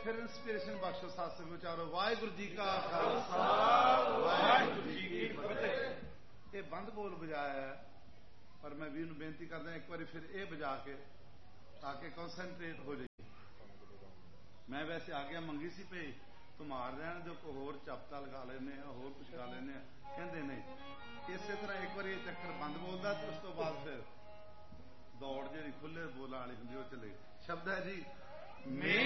फिर इंस्पिरेशन बख्शो सत्संग विचारो। वाहिगुरु जी का खालसा वाहिगुरु जी की फतेह। ये बंद बोल बजाया है, पर मैं भी बेनती करदा एक बार फिर ये बजा के ताकि कॉन्सनट्रेट हो जाए। मैं वैसे आज्ञा मंगी सी पे तुमार रहन जो को होर चपता लगा लेने होर कुछ गा लेने कहते नहीं। इस तरह एक बार ये चक्कर बंद बोलता तो उस तो बाद फिर दौड़ जी खुले बोलों वाली होंगी वो चले। शब्द है जी